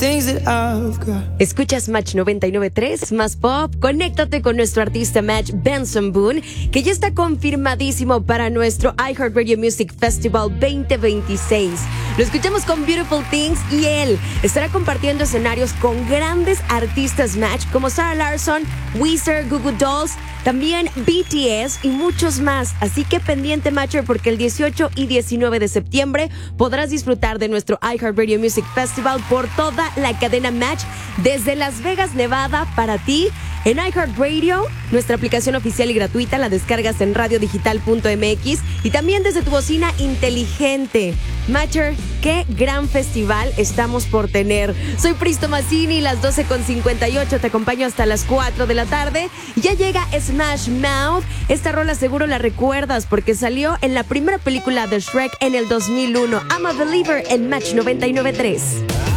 things that I've got. Escuchas Match 99.3, más pop. Conéctate con nuestro artista Match Benson Boone, que ya está confirmadísimo para nuestro iHeartRadio Music Festival 2026. Lo escuchamos con Beautiful Things y él estará compartiendo escenarios con grandes artistas Match como Sarah Larsson, Weezer, Goo Goo Dolls, también BTS y muchos más. Así que pendiente, Matcher, porque el 18 y 19 de septiembre podrás disfrutar de nuestro iHeartRadio Music Festival por toda la cadena Match desde Las Vegas, Nevada, para ti en iHeartRadio, nuestra aplicación oficial y gratuita. La descargas en radiodigital.mx y también desde tu bocina inteligente. Matcher, qué gran festival estamos por tener. Soy Pristo Mazzini, las 12:58, te acompaño hasta las 4 de la tarde. Ya llega Smash Mouth. Esta rola seguro la recuerdas porque salió en la primera película de Shrek en el 2001. I'm a Believer en Match 99.3.